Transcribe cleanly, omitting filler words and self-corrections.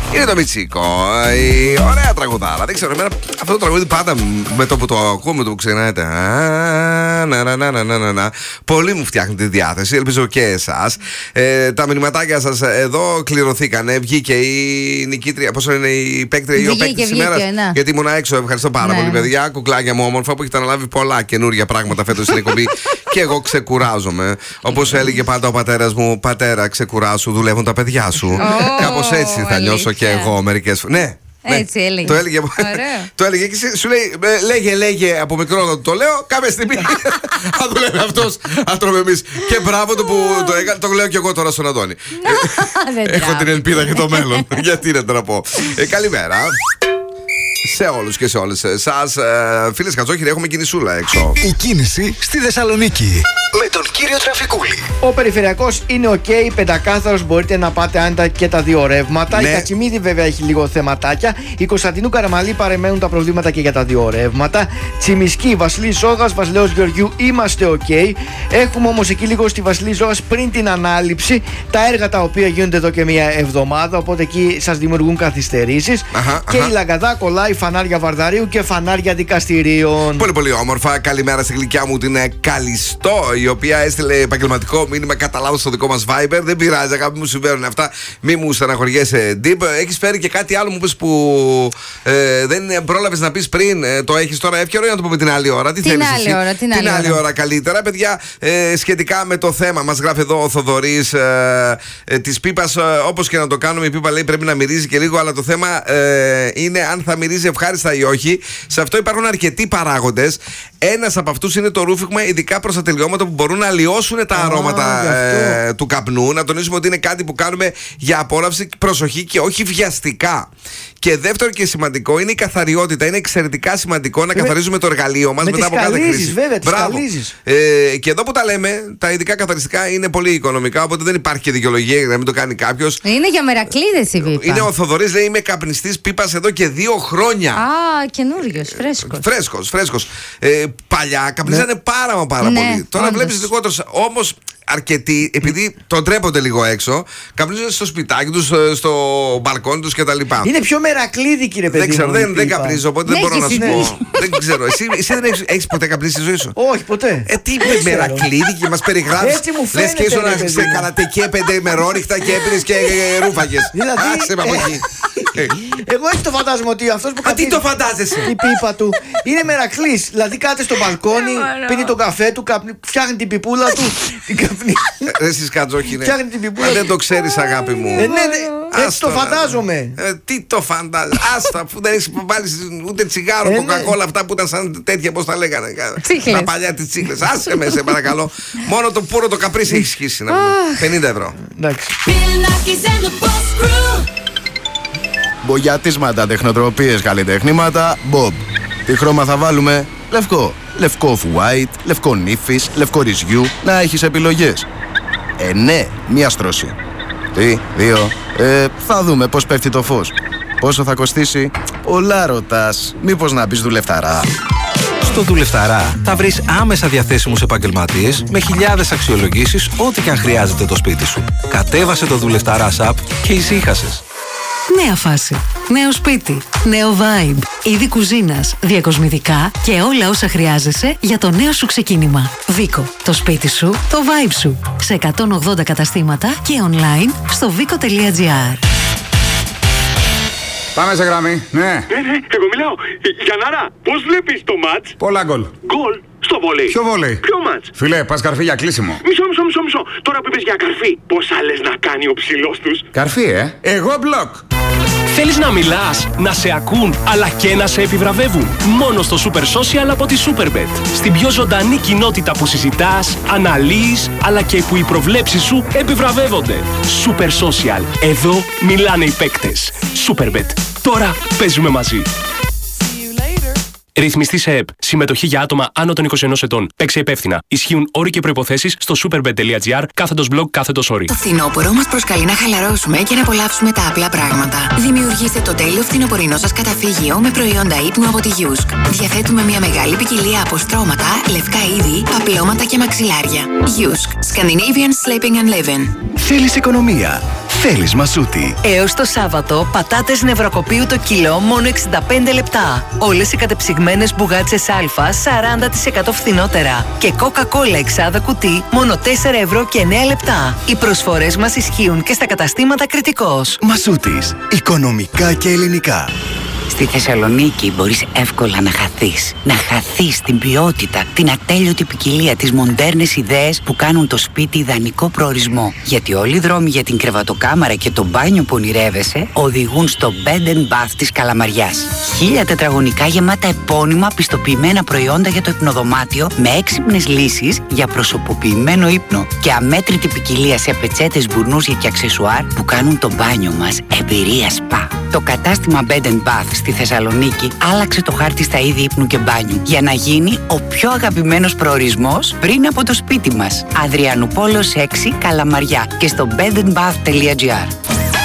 Είναι το Μιτσίκο. Ωραία τραγουδάρα. Δεν ξέρω, εμένα αυτό το τραγούδι πάντα με το που το ακούω, με το που ξεκινάτε. Πολύ μου φτιάχνει τη διάθεση. Ελπίζω και εσάς. Τα μηνυματάκια σας εδώ κληρωθήκανε. Βγήκε η νικήτρια, πόσο είναι η παίκτρια ή ο παίκτης της ημέρας. Γιατί ήμουν έξω. Ευχαριστώ πάρα πολύ, παιδιά. Κουκλάκια μου όμορφα που έχετε αναλάβει πολλά καινούργια πράγματα φέτος στην εκπομπή. Και εγώ ξεκουράζομαι. Όπως έλεγε πάντα ο πατέρας μου, πατέρα, ξεκουράσου, δουλεύουν τα παιδιά σου. Κάπως έτσι θα νιώσω και εγώ μερικές φορές. Ναι. Έτσι έλεγε. Το έλεγε. Το έλεγε και σου λέει, λέγε από μικρό να το λέω. Κάποια στιγμή θα δουλεύει αυτός, θα τρώμε εμείς. Και μπράβο του που το έκανε. Το λέω και εγώ τώρα στον Αντώνη. Έχω την ελπίδα για το μέλλον. Γιατί να το πω. Καλημέρα σε όλους και σε όλες εσάς. Φίλες Χατζόχυροι, έχουμε κινησούλα έξω. Η κίνηση στη Θεσσαλονίκη με τον κύριο Τραφικούλη. Ο περιφερειακός είναι ok, πεντακάθαρος, μπορείτε να πάτε άνετα και τα δύο ρεύματα. Ναι. Η Κακιμίδη βέβαια έχει λίγο θεματάκια. Η Κωνσταντινού Καραμαλή παρεμένουν τα προβλήματα και για τα δύο ρεύματα. Τσιμισκή, Βασιλής Ζώγας, Βασιλέως Γεωργιού είμαστε ok. Έχουμε όμως εκεί λίγο στη Βασιλής Ζώγας πριν την ανάληψη τα έργα τα οποία γίνονται εδώ και μία εβδομάδα. Οπότε εκεί σας δημιουργούν καθυστερήσεις. Και η Λαγκαδά κολλάει φανάρια Βαρδαρίου και φανάρια δικαστηρίων. Πολύ πολύ όμορφα. Καλημέρα στη γλυκιά μου την Καλιστό, η οποία έστειλε επαγγελματικό μήνυμα κατά λάθος στο δικό μας Viber. Δεν πειράζει, αγάπη μου, συμβαίνουν αυτά. Μη μου στεναχωριέσαι, Deep. Έχεις φέρει και κάτι άλλο, μου πες, που δεν πρόλαβες να πεις πριν. Το έχεις τώρα εύκαιρο ή να το πούμε την άλλη ώρα? Τι θέλεις εσύ? Την άλλη ώρα καλύτερα, παιδιά. Σχετικά με το θέμα, μας γράφει εδώ ο Θοδωρής της πίπας. Όπως και να το κάνουμε, η πίπα λέει πρέπει να μυρίζει και λίγο, αλλά το θέμα είναι αν θα μυρίζει ευχάριστα ή όχι. Σε αυτό υπάρχουν αρκετοί παράγοντες. Ένας από αυτούς είναι το ρούφιγμα, ειδικά προς τα τελειώματα που μπορούν να αλλοιώσουν τα αρώματα του καπνού. Να τονίσουμε ότι είναι κάτι που κάνουμε για απόλαυση, προσοχή και όχι βιαστικά. Και δεύτερο και σημαντικό είναι η καθαριότητα. Είναι εξαιρετικά σημαντικό να καθαρίζουμε το εργαλείο μας μετά από κάθε χρήση. Βέβαια, μπράβο. Και εδώ που τα λέμε, τα ειδικά καθαριστικά είναι πολύ οικονομικά, οπότε δεν υπάρχει και δικαιολογία για να μην το κάνει κάποιος. Είναι για μερακλείδες η πίπα. Είναι ο Θοδωρής, λέει, είμαι καπνιστής πίπας εδώ και 2 χρόνια. Καινούριος, Φρέσκος. Παλιά καπνίζανε πάρα πολύ. Τώρα βλέπεις λιγότερο. Όμως αρκετοί, επειδή τον τρέπονται λίγο έξω, καπνίζουν στο σπιτάκι τους, στο μπαλκόνι τους κτλ. Είναι πιο μερακλείδικη, ρε παιδί. Δεν ξέρω, δεν καπνίζω, οπότε δεν μπορώ να σου πω. Δεν ξέρω. Εσύ δεν έχεις ποτέ καπνίσει στη ζωή σου? Όχι, ποτέ. Τι μερακλείδικη, μας περιγράφεις. Λες και ήσουν σε καρατεκέ 5 μερόριχτα και έπινες και ρούφαγες. Άσε με από εκεί. Εγώ έτσι το φαντάζομαι ότι αυτός που τι το φαντάζεσαι? Η πίπα του είναι μερακλής. Δηλαδή κάθεται στο μπαλκόνι, πίνει τον καφέ του, φτιάχνει την πιπούλα του. Εσείς Κατζόχυρε, φτιάχνει την πιπούλα του. δεν το ξέρεις, αγάπη μου. Έτσι το φαντάζομαι. Τι το φαντάζομαι? Άστα, που δεν έχεις βάλει ούτε τσιγάρο, κοκακόλα, αυτά που ήταν σαν τέτοια, πώς τα λέγανε. Τα παλιά τις τσίχλες. Άσε με, σε παρακαλώ. Μόνο το πουρο το καπρίσι έχει σχίσει να πούμε. 50 ευρώ. Μπογιατίσματα, τεχνοτροπίες, καλλιτεχνήματα, Bob. Τι χρώμα θα βάλουμε? Λευκό. Λευκό off-white, λευκό νύφης, λευκό ρυζιού. Να έχεις επιλογές. Ναι, μία στρώση. Τι, 2. Θα δούμε πώς πέφτει το φως. Πόσο θα κοστίσει? Πολλά ρωτάς. Μήπως να μπεις δουλευταρά? Στο Δουλευταρά θα βρεις άμεσα διαθέσιμους επαγγελματίες με χιλιάδες αξιολογήσεις, ό,τι και αν χρειάζεται το σπίτι σου. Κατέβασε το Δουλευταρά app και ησύχασες. Νέα φάση, νέο σπίτι, νέο vibe, είδη κουζίνας, διακοσμητικά και όλα όσα χρειάζεσαι για το νέο σου ξεκίνημα. Βίκο, το σπίτι σου, το vibe σου. Σε 180 καταστήματα και online στο vico.gr. Πάμε σε γραμμή, ναι. Εγώ μιλάω. Γιαννάρα, πώς βλέπεις το μάτς? Πολλά γκολ. Γκολ στο βόλεϊ. Ποιο βόλεϊ? Ποιο μάτς? Φιλέ, πας καρφί για κλείσιμο. Μισό. Τώρα που είπες για καρφί, πόσα λες να κάνει ο ψηλός τους? Καρφί, Εγώ μπλοκ. Θέλεις να μιλάς, να σε ακούν, αλλά και να σε επιβραβεύουν? Μόνο στο Super Social από τη Superbet. Στην πιο ζωντανή κοινότητα που συζητάς, αναλύεις, αλλά και που οι προβλέψεις σου επιβραβεύονται. Super Social. Εδώ μιλάνε οι παίκτες. Superbet. Τώρα παίζουμε μαζί. Ρυθμιστή σε ΕΠ. Συμμετοχή για άτομα άνω των 21 ετών. Παίξε υπεύθυνα. Ισχύουν όροι και προϋποθέσεις στο superbet.gr/blog/όροι. Το φθινόπωρο μας προσκαλεί να χαλαρώσουμε και να απολαύσουμε τα απλά πράγματα. Δημιουργήστε το τέλειο φθινοπορεινό σας καταφύγιο με προϊόντα ύπνου από τη Yusk. Διαθέτουμε μια μεγάλη ποικιλία από στρώματα, λευκά είδη, παπλώματα και μαξιλάρια. Yusk. Scandinavian Sleeping and Living. Θέλεις οικονομία? θέλεις Μασούτη. Έως το Σάββατο, πατάτες νευροκοπείου το κιλό μόνο 65 λεπτά. Όλες οι κατεψυγμένες μπουγάτσες Α 40% φθηνότερα. Και Coca-Cola εξάδα κουτί μόνο 4 ευρώ και 9 λεπτά. Οι προσφορές μας ισχύουν και στα καταστήματα Κρητικός. Μασούτης. Οικονομικά και ελληνικά. Στη Θεσσαλονίκη μπορείς εύκολα να χαθείς. Να χαθείς την ποιότητα, την ατέλειωτη ποικιλία, τις μοντέρνες ιδέες που κάνουν το σπίτι ιδανικό προορισμό. Γιατί όλοι οι δρόμοι για την κρεβατοκάμαρα και το μπάνιο που ονειρεύεσαι οδηγούν στο Bed Bath της Καλαμαριάς. 1000 τετραγωνικά γεμάτα επώνυμα πιστοποιημένα προϊόντα για το υπνοδωμάτιο με έξυπνες λύσεις για προσωποποιημένο ύπνο και αμέτρητη ποικιλία σε πετσέτες, μπουρνούζια και αξεσουάρ που κάνουν το μπάνιο μας εμπειρία σπα. Το κατάστημα Bed Bath στη Θεσσαλονίκη άλλαξε το χάρτη στα είδη ύπνου και μπάνιου για να γίνει ο πιο αγαπημένος προορισμός πριν από το σπίτι μας. Αδριανουπόλος 6 Καλαμαριά και στο bedandbath.gr.